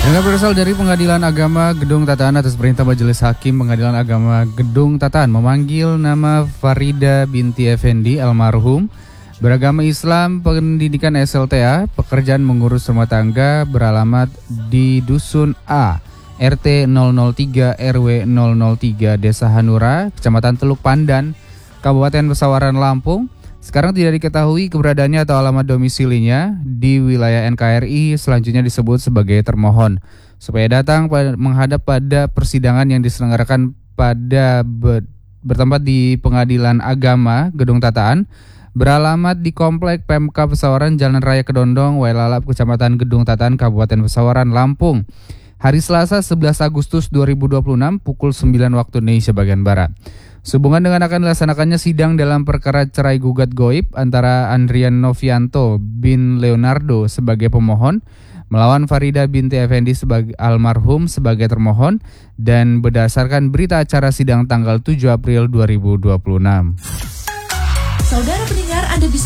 Yang berasal dari Pengadilan Agama Gedung Tataan atas perintah Majelis Hakim Pengadilan Agama Gedung Tataan memanggil nama Farida binti Effendi almarhum, beragama Islam, pendidikan SLTA, pekerjaan mengurus rumah tangga, beralamat di Dusun A, RT 003 RW 003 Desa Hanura, Kecamatan Teluk Pandan, Kabupaten Pesawaran Lampung. Sekarang tidak diketahui keberadaannya atau alamat domisilinya di wilayah NKRI, selanjutnya disebut sebagai termohon. Supaya datang menghadap pada persidangan yang diselenggarakan pada bertempat di Pengadilan Agama Gedung Tataan, beralamat di Komplek Pemka Pesawaran, Jalan Raya Kedondong, Wailalap, Kecamatan Gedung Tataan, Kabupaten Pesawaran, Lampung. Hari Selasa 11 Agustus 2026 pukul 9 waktu Indonesia bagian Barat. Sehubungan dengan akan dilaksanakannya sidang dalam perkara cerai gugat goib antara Andrian Novianto bin Leonardo sebagai pemohon melawan Farida binti Effendi sebagai almarhum sebagai termohon, dan berdasarkan berita acara sidang tanggal 7 April 2026. Saudara pendengar, Anda bisa